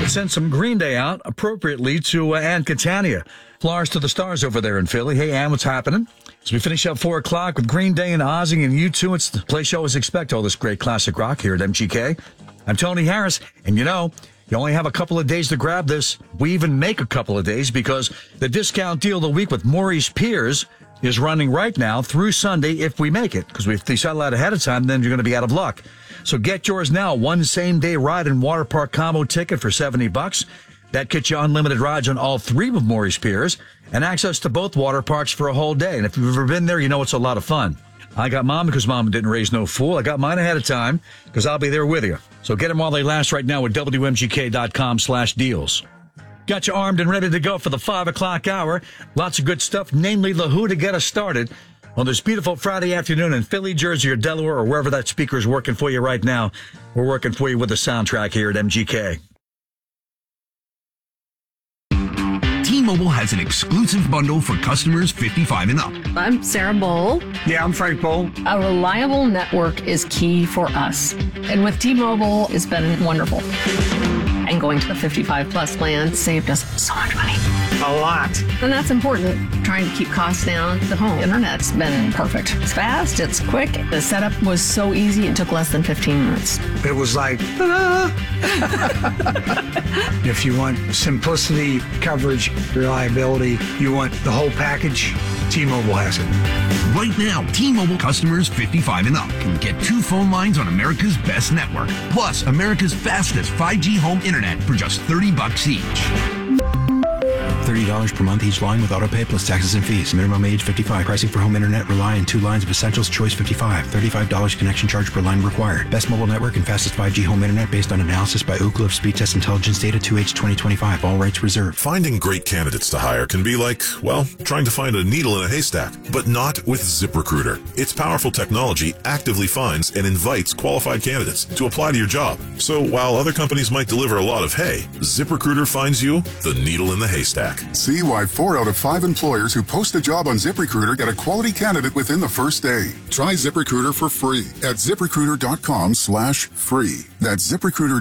send some Green Day out appropriately to Ann Catania. Flowers to the stars over there in Philly. Hey, Ann, what's happening? As we finish up 4 o'clock with Green Day and Ozzy and U2, it's the place you always expect all this great classic rock here at MGK. I'm Tony Harris, and you only have a couple of days to grab this. We even make a couple of days because the discount deal of the week with Maurice Piers is running right now through Sunday if we make it. Because if they settle out ahead of time, then you're going to be out of luck. So get yours now. One same-day ride and water park combo ticket for $70. That gets you unlimited rides on all 3 of Maurice Piers and access to both water parks for a whole day. And if you've ever been there, you know it's a lot of fun. I got mine because Mama didn't raise no fool. I got mine ahead of time because I'll be there with you. So get them while they last right now at WMGK.com/deals. Got you armed and ready to go for the 5 o'clock hour. Lots of good stuff, namely the Who to get us started on this beautiful Friday afternoon in Philly, Jersey, or Delaware, or wherever that speaker is working for you right now. We're working for you with the soundtrack here at MGK. T-Mobile has an exclusive bundle for customers 55 and up. I'm Sarah Bowl. Yeah, I'm Frank Bowl. A reliable network is key for us. And with T-Mobile, it's been wonderful. And going to the 55 plus plan saved us so much money. A lot. And that's important. Trying to keep costs down. The home internet's been perfect. It's fast, it's quick. The setup was so easy, it took less than 15 minutes. It was like, ta-da! If you want simplicity, coverage, reliability, you want the whole package, T-Mobile has it. Right now, T-Mobile customers 55 and up can get 2 phone lines on America's best network, plus America's fastest 5G home internet for just $30 each. $30 per month each line with autopay plus taxes and fees. Minimum age 55. Pricing for home internet rely on 2 lines of Essentials Choice 55. $35 connection charge per line required. Best mobile network and fastest 5G home internet based on analysis by Ookla of Speed Test Intelligence Data 2H 2025. All rights reserved. Finding great candidates to hire can be like, well, trying to find a needle in a haystack. But not with ZipRecruiter. Its powerful technology actively finds and invites qualified candidates to apply to your job. So while other companies might deliver a lot of hay, ZipRecruiter finds you the needle in the haystack. See why 4 out of 5 employers who post a job on ZipRecruiter get a quality candidate within the first day. Try ZipRecruiter for free at ZipRecruiter.com/free. That's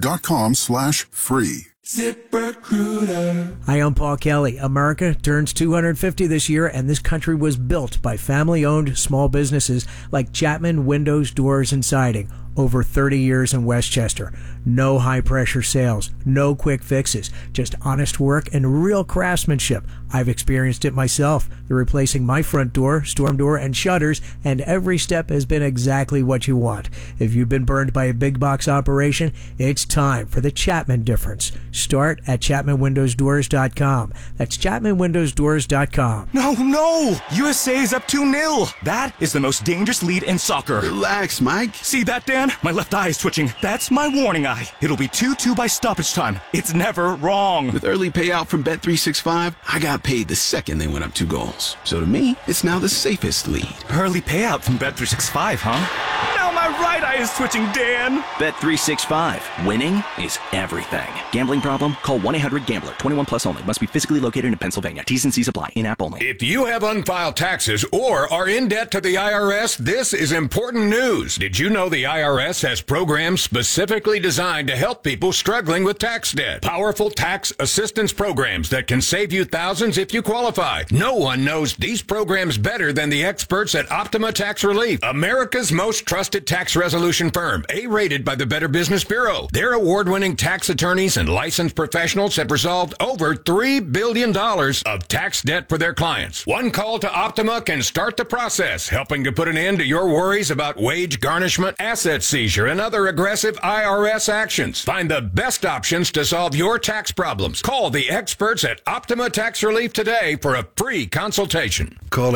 ZipRecruiter.com/free. ZipRecruiter. Hi, I'm Paul Kelly. America turns 250 this year, and this country was built by family-owned small businesses like Chapman Windows, Doors, and Siding. Over 30 years in Westchester. No high-pressure sales, no quick fixes, just honest work and real craftsmanship. I've experienced it myself. They're replacing my front door, storm door, and shutters, and every step has been exactly what you want. If you've been burned by a big box operation, it's time for the Chapman difference. Start at ChapmanWindowsDoors.com. That's ChapmanWindowsDoors.com. No! USA is up 2-0. That is the most dangerous lead in soccer. Relax, Mike. See that, Dan? My left eye is twitching. That's my warning eye. It'll be 2-2 by stoppage time. It's never wrong. With early payout from Bet365, I got paid the second they went up 2 goals. So to me, it's now the safest lead. Early payout from Bet365, huh? Now my right eye is twitching, Dan. Bet365. Winning is everything. Gambling problem? Call 1-800-GAMBLER. 21 plus only. Must be physically located in Pennsylvania. T's and C's apply. In-app only. If you have unfiled taxes or are in debt to the IRS, this is important news. Did you know the IRS has programs specifically designed to help people struggling with tax debt? Powerful tax assistance programs that can save you thousands if you qualify. No one knows these programs better than the experts at Optima Tax Relief, America's most trusted tax resolution firm, A-rated by the Better Business Bureau. Their award-winning tax attorneys and licensed professionals have resolved over $3 billion of tax debt for their clients. One call to Optima can start the process, helping to put an end to your worries about wage garnishment, asset seizure, and other aggressive IRS actions. Find the best options to solve your tax problems. Call the experts at Optima Tax Relief today for a free consultation. Call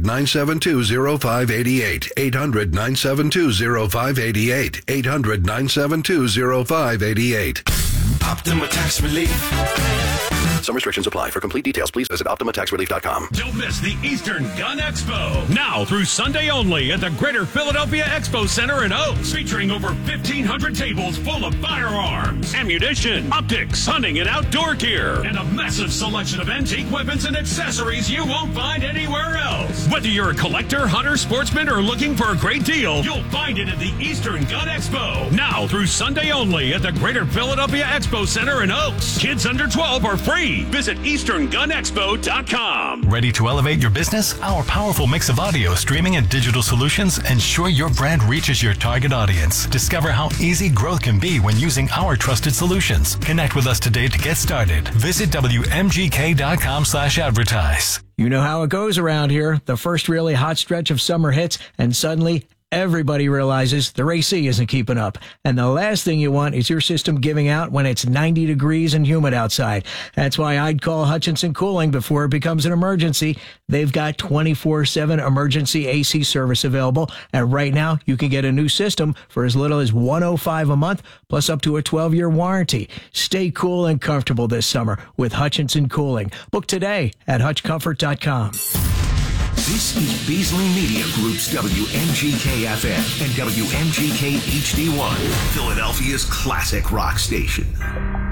800-972-0588. 800-972-0588. 800-972-0588. Optima Tax Relief. Some restrictions apply. For complete details, please visit OptimaTaxRelief.com. Don't miss the Eastern Gun Expo. Now through Sunday only at the Greater Philadelphia Expo Center in Oaks. Featuring over 1,500 tables full of firearms, ammunition, optics, hunting and outdoor gear, and a massive selection of antique weapons and accessories you won't find anywhere else. Whether you're a collector, hunter, sportsman, or looking for a great deal, you'll find it at the Eastern Gun Expo. Now through Sunday only at the Greater Philadelphia Expo Expo Center in Oaks. Kids under 12 are free. Visit EasternGunExpo.com. Ready to elevate your business? Our powerful mix of audio, streaming, and digital solutions ensure your brand reaches your target audience. Discover how easy growth can be when using our trusted solutions. Connect with us today to get started. Visit WMGK.com/advertise. You know how it goes around here. The first really hot stretch of summer hits, and suddenly everybody realizes their AC isn't keeping up. And the last thing you want is your system giving out when it's 90 degrees and humid outside. That's why I'd call Hutchinson Cooling before it becomes an emergency. They've got 24/7 emergency AC service available. And right now, you can get a new system for as little as $105 a month, plus up to a 12-year warranty. Stay cool and comfortable this summer with Hutchinson Cooling. Book today at hutchcomfort.com. This is Beasley Media Group's WMGK-FM and WMGK HD1, Philadelphia's classic rock station.